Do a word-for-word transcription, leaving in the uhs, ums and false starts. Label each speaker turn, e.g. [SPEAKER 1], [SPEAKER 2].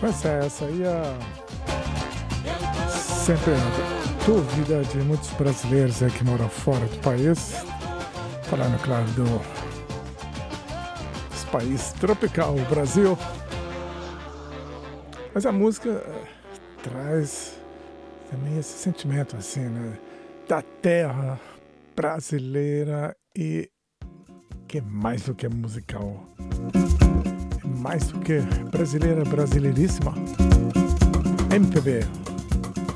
[SPEAKER 1] sequência é essa aí, a sempre a dúvida de muitos brasileiros aí que moram fora do país, falando, claro, do dos país tropical, o Brasil. Mas a música eh, traz também esse sentimento, assim, né, da terra brasileira e que é mais do que musical. Mais do que brasileira, brasileiríssima. M P B.